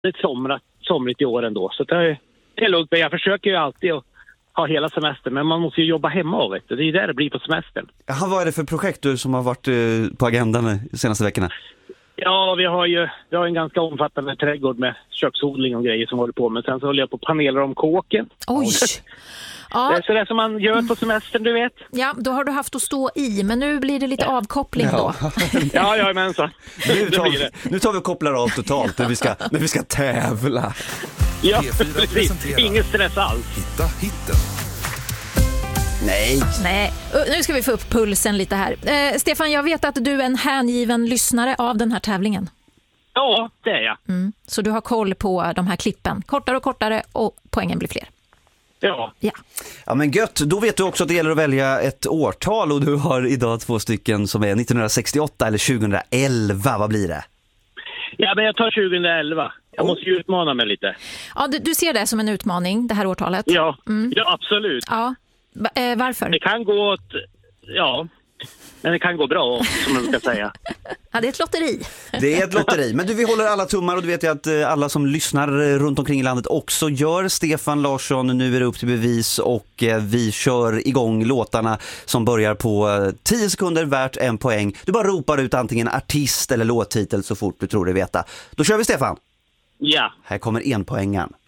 väldigt somrigt i år ändå. Så det är lugnt. Men jag försöker ju alltid att ha hela semestern. Men man måste ju jobba hemma av det. Det är där det blir på semestern. Jaha, vad är det för projekt du som har varit på agendan de senaste veckorna? Ja, vi har en ganska omfattande trädgård med köksodling och grejer som håller på med. Sen så håller jag på paneler om kåken. Oj! Ja. Det är så där som man gör på semestern, du vet. Ja, då har du haft att stå i, men nu blir det lite avkoppling då. Ja, men så. Nu tar vi och kopplar av totalt när vi ska tävla. Ja, precis. Ingen stress alls. Hitta hitten. Nej, nu ska vi få upp pulsen lite här. Stefan, jag vet att du är en hängiven lyssnare av den här tävlingen. Ja, det är jag. Så du har koll på de här klippen. Kortare och kortare och poängen blir fler. Ja. Ja, men gött. Då vet du också att det gäller att välja ett årtal och du har idag 2 stycken som är 1968 eller 2011. Vad blir det? Ja, men jag tar 2011. Jag måste ju utmana mig lite. Ja, du ser det som en utmaning, det här årtalet? Ja, ja absolut. Ja. Varför? Det kan gå åt... Ja, men det kan gå bra, som man ska säga. Ja, det är ett lotteri. Det är ett lotteri, men vi håller alla tummar och du vet ju att alla som lyssnar runt omkring i landet också gör. Stefan Larsson, nu är det upp till bevis och vi kör igång låtarna som börjar på 10 sekunder värt 1 poäng. Du bara ropar ut antingen artist eller låttitel så fort du tror dig veta. Då kör vi, Stefan. Ja. Här kommer 1-poängaren.